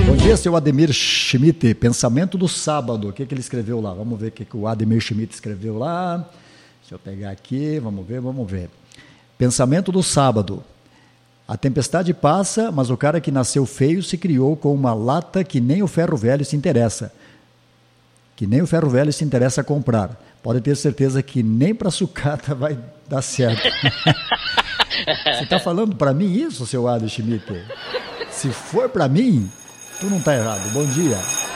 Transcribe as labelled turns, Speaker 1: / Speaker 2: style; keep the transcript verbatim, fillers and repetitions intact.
Speaker 1: Bom dia, seu Ademir Schmidt. Pensamento do sábado. O que, que ele escreveu lá? Vamos ver o que, que o Ademir Schmidt escreveu lá. Deixa eu pegar aqui. Vamos ver, vamos ver. Pensamento do sábado. A tempestade passa, mas o cara que nasceu feio se criou com uma lata que nem o ferro velho se interessa. Que nem o ferro velho se interessa a comprar. Pode ter certeza que nem para sucata vai dar certo. Você está falando para mim isso, seu Ademir Schmidt? Se for para mim, tu não está errado. Bom dia.